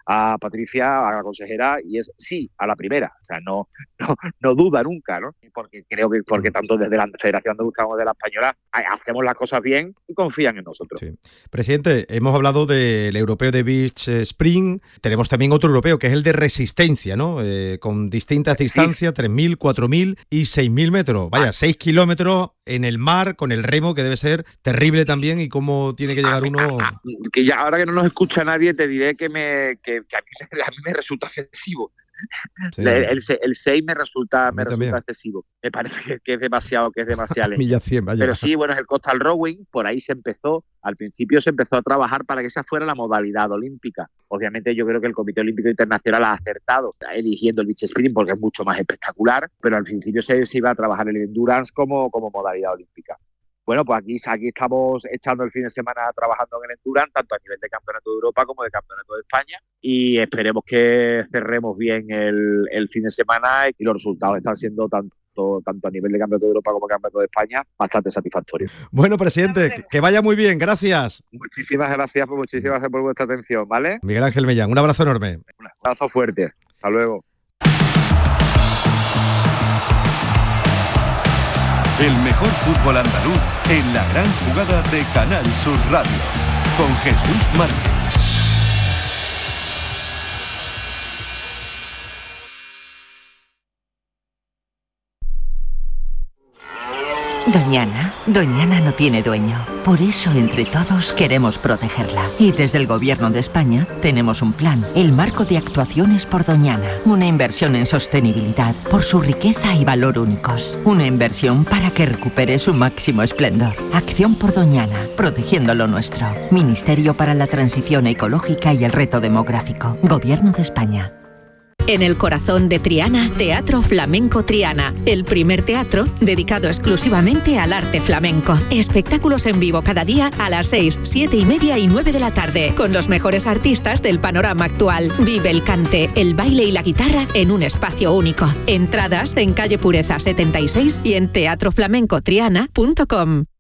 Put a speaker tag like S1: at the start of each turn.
S1: a Patricia, a la consejera, y es sí a la primera. O sea, no duda nunca, ¿no? Porque creo que tanto desde la Federación Andaluza como de la Española hacemos las cosas bien y confían en nosotros.
S2: Sí. Presidente, hemos hablado del europeo de Beach Spring. Tenemos también otro europeo que es el de resistencia, ¿no? Con distintas distancias, 3.000, 4.000 y 6.000 metros. Vaya, 6 kilómetros en el mar con el remo, que debe ser terrible también, y cómo tiene que llegar uno...
S1: Que ya ahora que no nos escucha nadie, te diré que a mí me resulta excesivo. Sí. El 6 me resulta excesivo. Me parece que es demasiado
S2: Milla 100, vaya.
S1: Pero sí, bueno, es el Coastal Rowing. Por ahí al principio se empezó a trabajar para que esa fuera la modalidad olímpica. Obviamente yo creo que el Comité Olímpico Internacional ha acertado eligiendo el beach spring porque es mucho más espectacular, pero al principio se iba a trabajar el endurance como modalidad olímpica. Bueno, pues aquí estamos echando el fin de semana trabajando en el endurance, tanto a nivel de Campeonato de Europa como de Campeonato de España, y esperemos que cerremos bien el fin de semana y los resultados están siendo tanto a nivel de Campeonato de Europa como Campeonato de España bastante satisfactorios.
S2: Bueno, presidente, que vaya muy bien, gracias.
S1: Muchísimas gracias por vuestra atención, ¿vale?
S2: Miguel Ángel Mellán, un abrazo enorme.
S1: Un abrazo fuerte, hasta luego.
S3: El mejor fútbol andaluz en la gran jugada de Canal Sur Radio, con Jesús Márquez.
S4: Doñana no tiene dueño. Por eso, entre todos, queremos protegerla. Y desde el Gobierno de España tenemos un plan, el Marco de Actuaciones por Doñana. Una inversión en sostenibilidad por su riqueza y valor únicos. Una inversión para que recupere su máximo esplendor. Acción por Doñana, protegiendo lo nuestro. Ministerio para la Transición Ecológica y el Reto Demográfico. Gobierno de España.
S5: En el corazón de Triana, Teatro Flamenco Triana, el primer teatro dedicado exclusivamente al arte flamenco. Espectáculos en vivo cada día a las 6, 7 y media y 9 de la tarde, con los mejores artistas del panorama actual. Vive el cante, el baile y la guitarra en un espacio único. Entradas en calle Pureza 76 y en teatroflamencotriana.com.